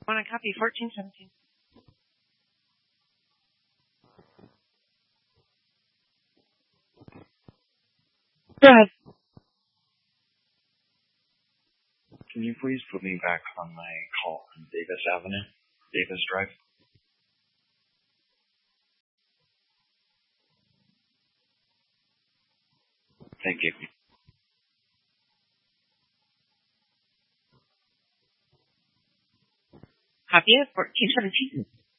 Want to copy 1417? Go ahead. Can you please put me back on my call on Davis Avenue, Davis Drive? Thank you. Copy it, 1417.